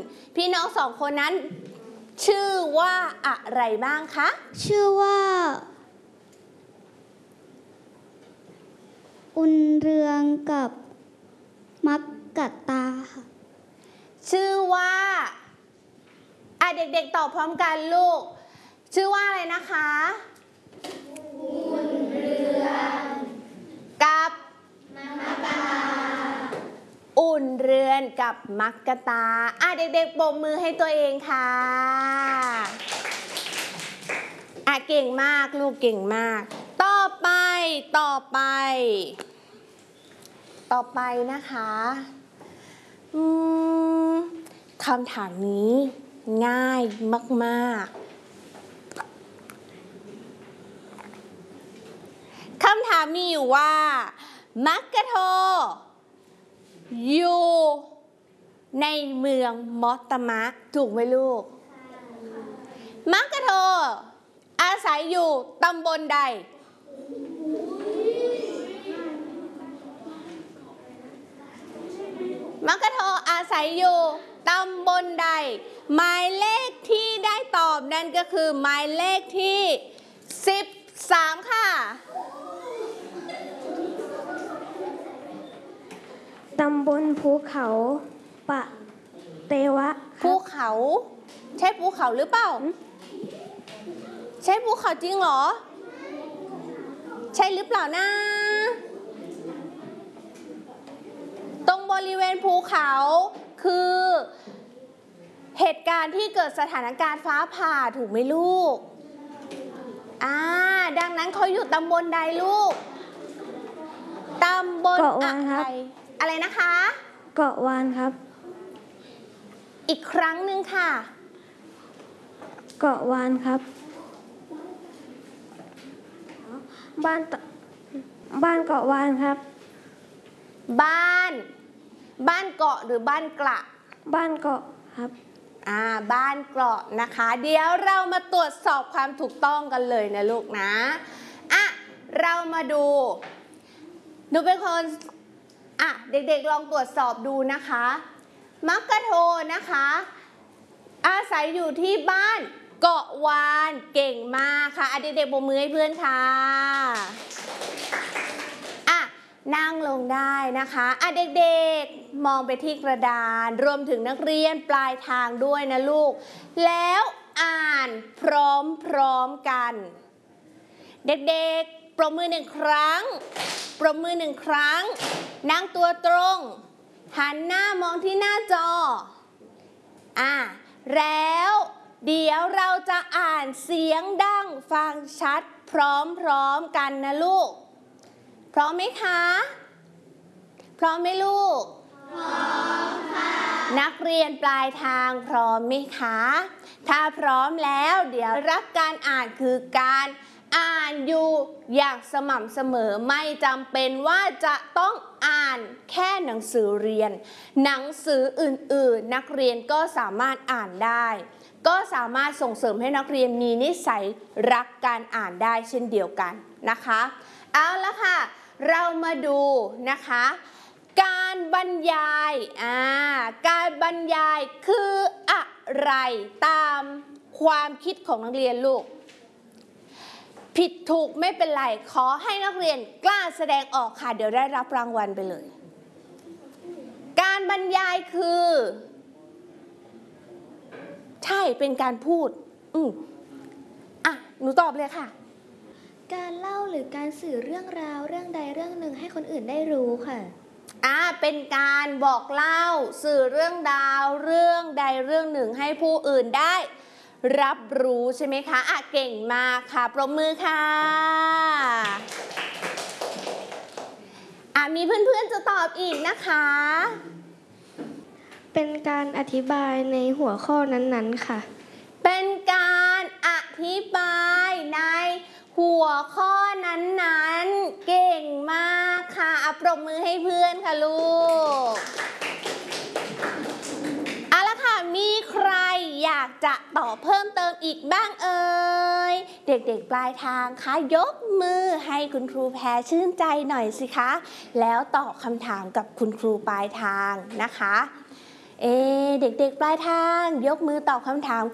พี่น้องสองคนนั้นชื่อว่าอะไรบ้างคะชื่อว่าอุ่นเรืองกับมักกะตาค่ะชื่อว่าเด็กๆตอบพร้อมกันลูกชื่อว่าอะไรนะคะอุ่นเรืองกับมักกะตาอุ่นเรือนกับมักกะตาเด็กๆปรบมือให้ตัวเองค่ะเก่งมากลูกเก่งมากต่อไปนะคะคำถามนี้ง่ายมากๆคำถามมีอยู่ว่ามักกะโทอยู่ในเมืองมอตตมะถูกไหมลูกมักกะโทอาศัยอยู่ตำบลใดมักกะโทอาศัยอยู่ตำบลใดหมายเลขที่ได้ตอบนั่นก็คือหมายเลขที่13ค่ะตำบลภูเขาปะเตวะภูเขาใช่ภูเขาหรือเปล่าใช่ภูเขาจริงเหรอใช่หรือเปล่านะตรงบริเวณภูเขาคือเหตุการณ์ที่เกิดสถานการณ์ฟ้าผ่าถูกไหมลูกดังนั้นเขาอยู่ตำบลใดลูกตำบลอะไรนะคะเกาะวานครับอีกครั้งหนึ่งค่ะเกาะวานครับบ้านเกาะวานครับบ้านเกาะหรือบ้านกระบ้านเกาะครับบ้านเกาะนะคะเดี๋ยวเรามาตรวจสอบความถูกต้องกันเลยนะลูกนะเรามาดูหนูเป็นคนเด็กๆลองตรวจสอบดูนะคะมักกะโทนะคะอาศัยอยู่ที่บ้านเกาะวานเก่งมากค่ะเด็กๆปรบมือให้เพื่อนค่ะนั่งลงได้นะคะเด็กๆมองไปที่กระดานรวมถึงนักเรียนปลายทางด้วยนะลูกแล้วอ่านพร้อมๆกันเด็กๆปรบมือ1 ครั้งปรบมือ1 ครั้งนั่งตัวตรงหันหน้ามองที่หน้าจอแล้วเดี๋ยวเราจะอ่านเสียงดังฟังชัดพร้อมๆกันนะลูกพร้อมไหมคะพร้อมไหมลูกพร้อมค่ะนักเรียนปลายทางพร้อมไหมคะถ้าพร้อมแล้วเดี๋ยวรับการอ่านคือการอ่านอยู่อย่างสม่ำเสมอไม่จำเป็นว่าจะต้องอ่านแค่หนังสือเรียนหนังสืออื่นๆนักเรียนก็สามารถอ่านได้ก็สามารถส่งเสริมให้นักเรียนมีนิสัยรักการอ่านได้เช่นเดียวกันนะคะเอาละค่ะเรามาดูนะคะการบรรยายการบรรยายคืออะไรตามความคิดของนักเรียนลูกผิดถูกไม่เป็นไรขอให้นักเรียนกล้าแสดงออกค่ะเดี๋ยวได้รับรางวัลไปเลยการบรรยายคือใช่เป็นการพูดหนูตอบเลยค่ะการเล่าหรือการสื่อเรื่องราวเรื่องใดเรื่องหนึ่งให้คนอื่นได้รู้ค่ะเป็นการบอกเล่าสื่อเรื่องราวเรื่องใดเรื่องหนึ่งให้ผู้อื่นได้รับรู้ใช่ไหมคะเก่งมากค่ะปรบมือค่ะมีเพื่อนๆจะตอบอีกนะคะเป็นการอธิบายในหัวข้อนั้นๆค่ะเป็นการอธิบายในหัวข้อนั้นๆเก่งมากค่ะปรบมือให้เพื่อนค่ะลูกเอาละค่ะมีใครอยากจะตอบเพิ่มเติมอีกบ้างเอ่ยเด็กๆปลายทางคะยกมือให้คุณครูแพรชื่นใจหน่อยสิคะแล้วตอบคำถามกับคุณครูปลายทางนะคะเด็กๆปลายทางยกมือตอบคำถาม